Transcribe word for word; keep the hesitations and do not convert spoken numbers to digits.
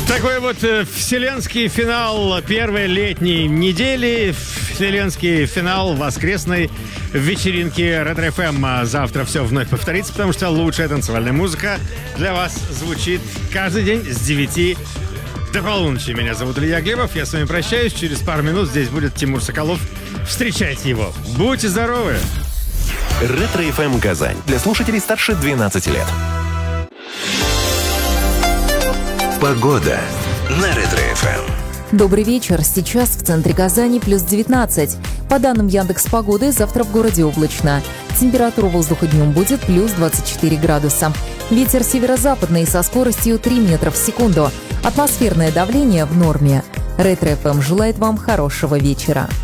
Такой вот э, вселенский финал первой летней недели, вселенский финал воскресной вечеринки Ретро эф эм. Завтра все вновь повторится, потому что лучшая танцевальная музыка для вас звучит каждый день с девяти до полуночи. Меня зовут Илья Глебов, я с вами прощаюсь. Через пару минут здесь будет Тимур Соколов. Встречайте его. Будьте здоровы! Ретро эф эм Казань. Для слушателей старше двенадцати лет. Погода на Ретро эф эм. Добрый вечер. Сейчас в центре Казани плюс девятнадцать. По данным Яндекс.Погоды, завтра в городе облачно. Температура воздуха днем будет плюс двадцать четыре градуса. Ветер северо-западный со скоростью три метра в секунду. Атмосферное давление в норме. Ретро эф эм желает вам хорошего вечера.